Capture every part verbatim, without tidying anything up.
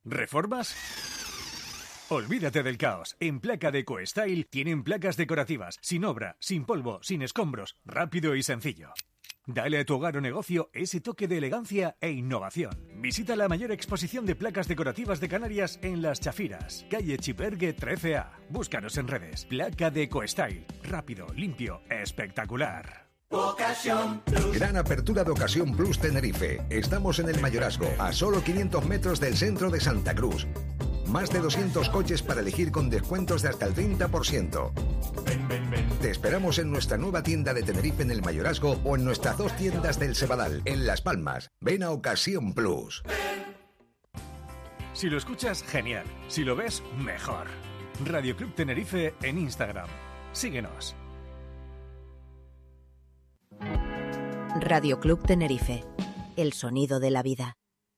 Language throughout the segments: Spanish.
¿Reformas? Olvídate del caos. En Placa Deco Style tienen placas decorativas, sin obra, sin polvo, sin escombros, rápido y sencillo. Dale a tu hogar o negocio ese toque de elegancia e innovación. Visita la mayor exposición de placas decorativas de Canarias en Las Chafiras, calle Chipergue trece A. Búscanos en redes. Placa Deco Style. Rápido, limpio, espectacular. Ocasión Plus. Gran apertura de Ocasión Plus Tenerife. Estamos en el Mayorazgo, a solo quinientos metros del centro de Santa Cruz. Más de doscientos coches para elegir con descuentos de hasta el treinta por ciento. Ven, ven, ven. Te esperamos en nuestra nueva tienda de Tenerife en el Mayorazgo o en nuestras dos tiendas del Cebadal, en Las Palmas. Ven a Ocasión Plus. Si lo escuchas, genial. Si lo ves, mejor. Radio Club Tenerife en Instagram. Síguenos. Radio Club Tenerife, el sonido de la vida.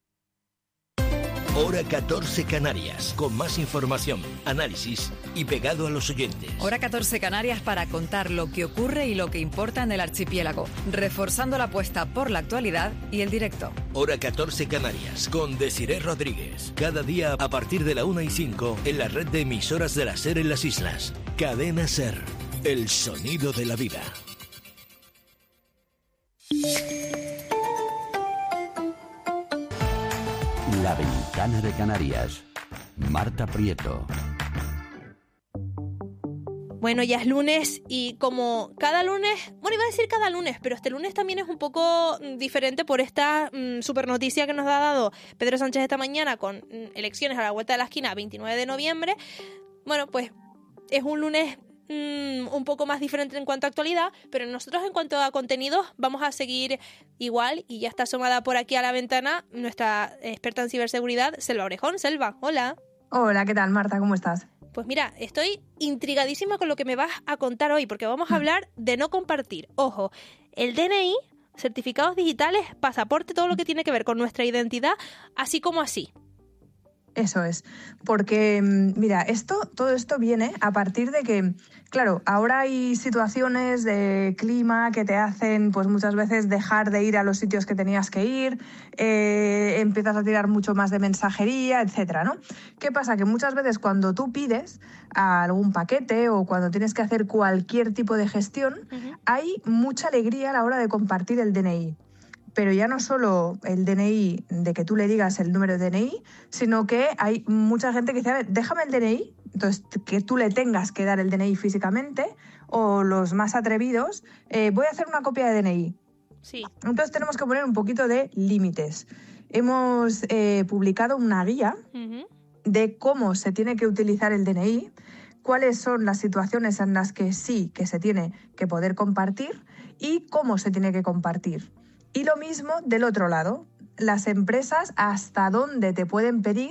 Hora catorce Canarias, con más información, análisis y pegado a los oyentes. Hora catorce Canarias para contar lo que ocurre y lo que importa en el archipiélago, reforzando la apuesta por la actualidad y el directo. Hora catorce Canarias, con Desiré Rodríguez. Cada día a partir de la una y cinco en la red de emisoras de la SER en las islas. Cadena SER, el sonido de la vida. La Ventana de Canarias. Marta Prieto. Bueno, ya es lunes y como cada lunes, bueno, iba a decir cada lunes, pero este lunes también es un poco diferente por esta mmm, super noticia que nos ha dado Pedro Sánchez esta mañana con mmm, elecciones a la vuelta de la esquina, veintinueve de noviembre. Bueno, pues es un lunes mmm, un poco más diferente en cuanto a actualidad, pero nosotros en cuanto a contenidos vamos a seguir igual y ya está asomada por aquí a la ventana nuestra experta en ciberseguridad, Selva Orejón. Selva, hola. Hola, ¿qué tal, Marta? ¿Cómo estás? Pues mira, estoy intrigadísima con lo que me vas a contar hoy, porque vamos a hablar de no compartir. Ojo, el D N I, certificados digitales, pasaporte, todo lo que tiene que ver con nuestra identidad, así como así. Eso es, porque mira, esto, todo esto viene a partir de que, claro, ahora hay situaciones de clima que te hacen pues muchas veces dejar de ir a los sitios que tenías que ir, eh, empiezas a tirar mucho más de mensajería, etcétera, ¿no? ¿Qué pasa? Que muchas veces cuando tú pides algún paquete o cuando tienes que hacer cualquier tipo de gestión, uh-huh. hay mucha alegría a la hora de compartir el D N I. Pero ya no solo el D N I, de que tú le digas el número de D N I, sino que hay mucha gente que dice, a ver, déjame el D N I, entonces que tú le tengas que dar el D N I físicamente, o los más atrevidos, eh, voy a hacer una copia de D N I. Sí. Entonces tenemos que poner un poquito de límites. Hemos eh, publicado una guía uh-huh. de cómo se tiene que utilizar el D N I, cuáles son las situaciones en las que sí que se tiene que poder compartir y cómo se tiene que compartir. Y lo mismo del otro lado, las empresas hasta dónde te pueden pedir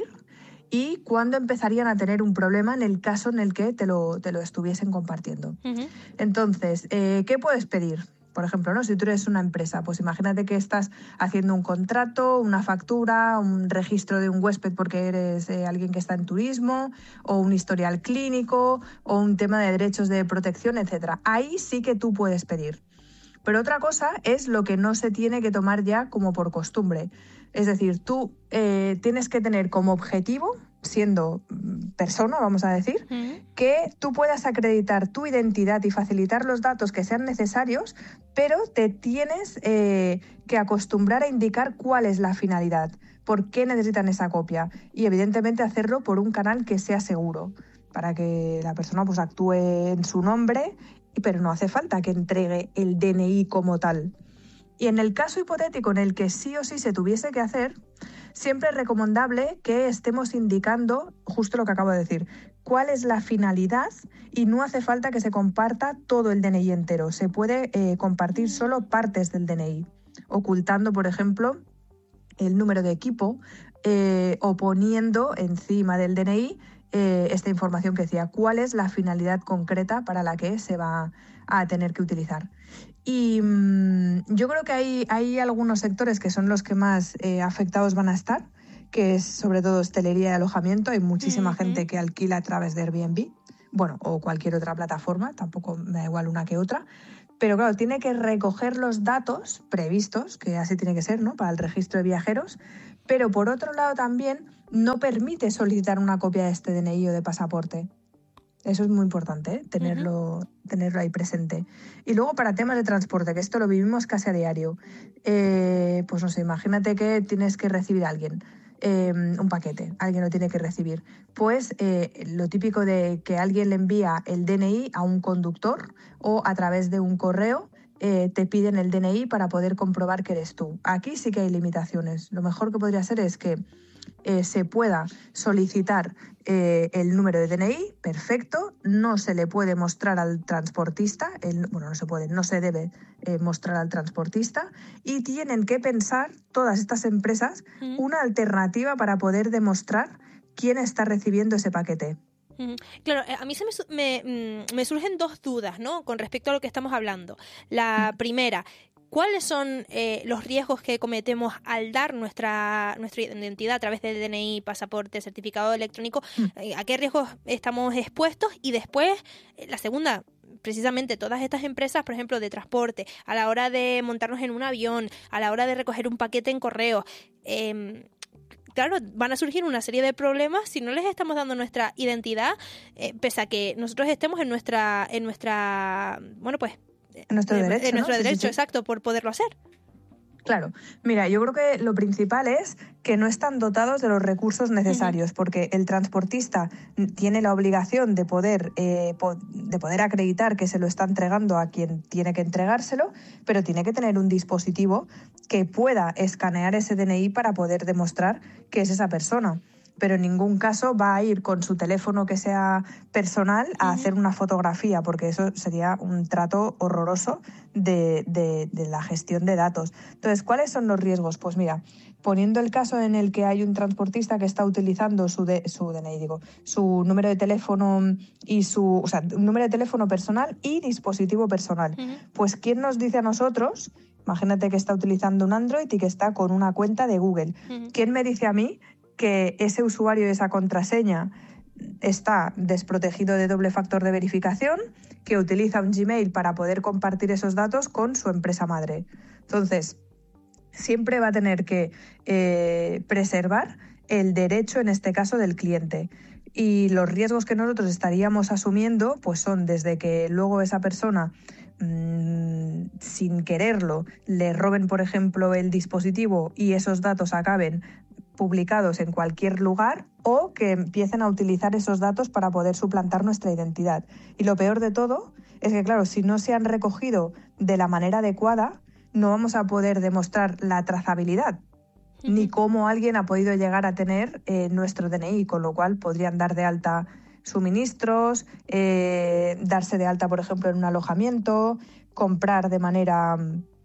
y cuándo empezarían a tener un problema en el caso en el que te lo, te lo estuviesen compartiendo. Uh-huh. Entonces, eh, ¿qué puedes pedir? Por ejemplo, ¿no? Si tú eres una empresa, pues imagínate que estás haciendo un contrato, una factura, un registro de un huésped porque eres eh, alguien que está en turismo, o un historial clínico, o un tema de derechos de protección, etcétera. Ahí sí que tú puedes pedir. Pero otra cosa es lo que no se tiene que tomar ya como por costumbre. Es decir, tú eh, tienes que tener como objetivo, siendo persona, vamos a decir, uh-huh. que tú puedas acreditar tu identidad y facilitar los datos que sean necesarios, pero te tienes eh, que acostumbrar a indicar cuál es la finalidad, por qué necesitan esa copia y evidentemente hacerlo por un canal que sea seguro, para que la persona pues actúe en su nombre, pero no hace falta que entregue el D N I como tal. Y en el caso hipotético en el que sí o sí se tuviese que hacer, siempre es recomendable que estemos indicando justo lo que acabo de decir, cuál es la finalidad y no hace falta que se comparta todo el D N I entero. Se puede eh, compartir solo partes del D N I, ocultando, por ejemplo, el número de equipo eh, o poniendo encima del D N I Eh, esta información que decía cuál es la finalidad concreta para la que se va a tener que utilizar. Y mmm, yo creo que hay, hay algunos sectores que son los que más eh, afectados van a estar, que es sobre todo hostelería y alojamiento. Hay muchísima uh-huh. gente que alquila a través de Airbnb, bueno, o cualquier otra plataforma, tampoco me da igual una que otra, pero claro, tiene que recoger los datos previstos, que así tiene que ser, ¿no?, para el registro de viajeros, pero por otro lado también no permite solicitar una copia de este D N I o de pasaporte. Eso es muy importante, ¿eh? tenerlo, uh-huh. tenerlo ahí presente. Y luego para temas de transporte, que esto lo vivimos casi a diario. Eh, pues no sé, imagínate que tienes que recibir a alguien, eh, un paquete, alguien lo tiene que recibir. Pues eh, lo típico de que alguien le envía el D N I a un conductor o a través de un correo, eh, te piden el D N I para poder comprobar que eres tú. Aquí sí que hay limitaciones. Lo mejor que podría ser es que Eh, se pueda solicitar eh, el número de D N I, perfecto, no se le puede mostrar al transportista, el, bueno, no se puede, no se debe eh, mostrar al transportista, y tienen que pensar todas estas empresas uh-huh. una alternativa para poder demostrar quién está recibiendo ese paquete. Claro, a mí se me, me, me surgen dos dudas, ¿no?, con respecto a lo que estamos hablando. La uh-huh. primera, ¿cuáles son eh, los riesgos que cometemos al dar nuestra, nuestra identidad a través del D N I, pasaporte, certificado electrónico? ¿A qué riesgos estamos expuestos? Y después, la segunda, precisamente todas estas empresas, por ejemplo, de transporte, a la hora de montarnos en un avión, a la hora de recoger un paquete en correo, eh, claro, van a surgir una serie de problemas si no les estamos dando nuestra identidad, eh, pese a que nosotros estemos en nuestra, en nuestra, bueno, pues, En nuestro derecho, En nuestro ¿no? derecho, sí, sí, sí. exacto, por poderlo hacer. Claro. Mira, yo creo que lo principal es que no están dotados de los recursos necesarios, uh-huh. porque el transportista tiene la obligación de poder, eh, po- de poder acreditar que se lo está entregando a quien tiene que entregárselo, pero tiene que tener un dispositivo que pueda escanear ese D N I para poder demostrar que es esa persona. Pero en ningún caso va a ir con su teléfono que sea personal a uh-huh. hacer una fotografía, porque eso sería un trato horroroso de, de, de la gestión de datos. Entonces, ¿cuáles son los riesgos? Pues mira, poniendo el caso en el que hay un transportista que está utilizando su, de, su D N I, digo, su número de teléfono y su, o sea, un número de teléfono personal y dispositivo personal. Uh-huh. Pues, ¿quién nos dice a nosotros? Imagínate que está utilizando un Android y que está con una cuenta de Google. Uh-huh. ¿Quién me dice a mí que ese usuario y esa contraseña está desprotegido de doble factor de verificación, que utiliza un Gmail para poder compartir esos datos con su empresa madre? Entonces, siempre va a tener que eh, preservar el derecho, en este caso, del cliente. Y los riesgos que nosotros estaríamos asumiendo pues son desde que luego esa persona, mmm, sin quererlo, le roben, por ejemplo, el dispositivo y esos datos acaben publicados en cualquier lugar, o que empiecen a utilizar esos datos para poder suplantar nuestra identidad. Y lo peor de todo es que, claro, si no se han recogido de la manera adecuada, no vamos a poder demostrar la trazabilidad, uh-huh. ni cómo alguien ha podido llegar a tener eh, nuestro D N I, con lo cual podrían dar de alta suministros, eh, darse de alta, por ejemplo, en un alojamiento, comprar de manera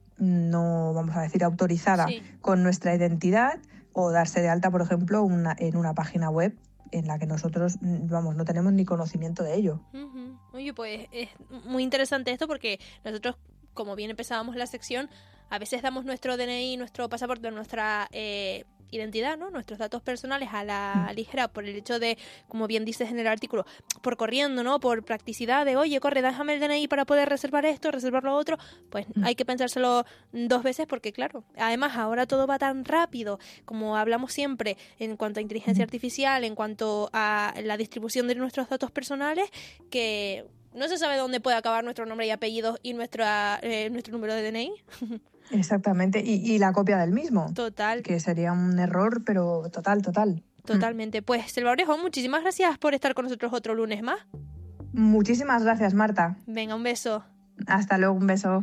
no, vamos a decir, autorizada sí. con nuestra identidad, o darse de alta, por ejemplo, una, en una página web en la que nosotros, vamos, no tenemos ni conocimiento de ello. Uh-huh. Oye, pues es muy interesante esto, porque nosotros, como bien empezábamos la sección, a veces damos nuestro D N I, nuestro pasaporte, nuestra eh, identidad, ¿no?, nuestros datos personales a la ligera, por el hecho de, como bien dices en el artículo, por corriendo, ¿no?, por practicidad de, oye, corre, déjame el D N I para poder reservar esto, reservar lo otro. Pues mm. hay que pensárselo dos veces, porque claro, además ahora todo va tan rápido, como hablamos siempre, en cuanto a inteligencia mm. artificial, en cuanto a la distribución de nuestros datos personales, que no se sabe dónde puede acabar nuestro nombre y apellido y nuestra, eh, nuestro número de D N I. Exactamente, y, y la copia del mismo. Total. Que sería un error, pero total, total. Totalmente. Pues, Selva Orejo, muchísimas gracias por estar con nosotros otro lunes más. Muchísimas gracias, Marta. Venga, un beso. Hasta luego, un beso.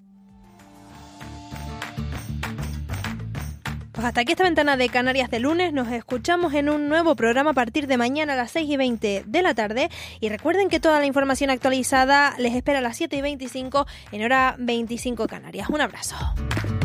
Pues hasta aquí esta ventana de Canarias de lunes. Nos escuchamos en un nuevo programa a partir de mañana a las seis y veinte de la tarde. Y recuerden que toda la información actualizada les espera a las siete y veinticinco en hora veinticinco Canarias. Un abrazo.